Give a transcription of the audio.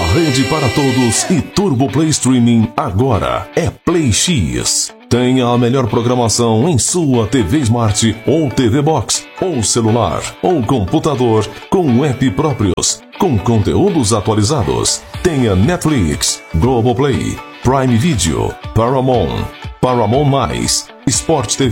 rede para todos e Turbo Play Streaming agora é Play X. Tenha a melhor programação em sua TV Smart ou TV Box, ou celular, ou computador, com app próprios, com conteúdos atualizados. Tenha Netflix, Globoplay, Prime Video, Paramount+, Sport TV.